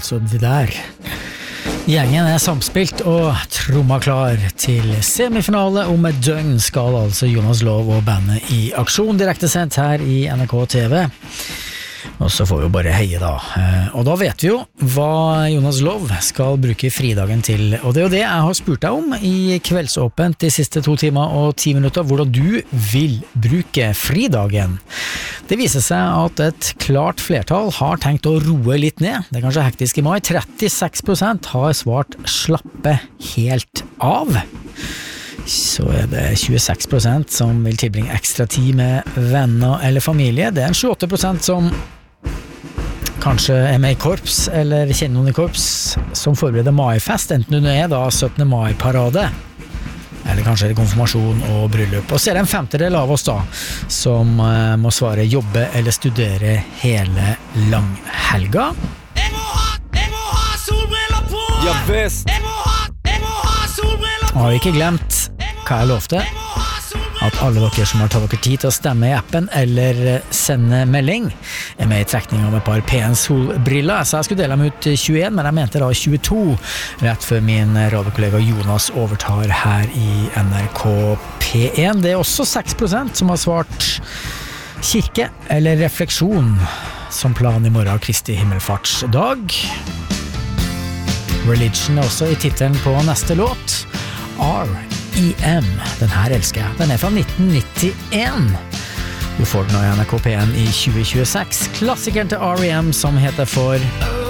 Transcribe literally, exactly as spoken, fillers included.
altså det der. Gjengen er samspilt og tromma klar til semifinale om et døgn skal altså Jonas Lov og bandet i aksjon direkte sendt her i N R K T V. Og så får vi jo bare heie da. Og da vet vi jo hva Jonas Lov skal bruke fridagen til. Og det er jo det jeg har spurt deg om i kveldsåpent de siste to timer og ti minutter, hvordan du vil bruke fridagen. Det viser seg at et klart flertall har tenkt å roe litt ned. Det er kanskje hektisk i mai. trettiseks prosent har svart slappe helt av. Så er det tjueseks prosent som vil tilbringe ekstra tid med venner eller familie. Det er en tjueåtte prosent som kanskje er med i korps eller kjenner noen i korps som forbereder maifest, enten det er da syttende mai-parade eller kanskje konfirmasjon og bryllup. Og så er det en femtedel av oss da som uh, må svare jobbe eller studere hele langhelga. Jeg må ha, jeg må ha solbriller på! Ja, best! Jeg må ha, jeg må ha solbriller på! Har ikke glemt hva jeg lovte? At alle dere som har tatt dere tid til å stemme i appen eller sende melding er med i trekning av et par P N solbriller. Så jeg skulle dele dem ut tjueen, men jeg mente da tjueto rett før min radiokollega Jonas overtar her i N R K P en. Det er også seks prosent som har svart kirke eller refleksjon som plan i morgen Kristi himmelfartsdag. Religion er også i titelen på neste låt. R E M, den her elsker jeg. Den er fra nitten nittien. Du får den nå i N R K P en i tjue tjueseks. Klassikeren til R E M som heter for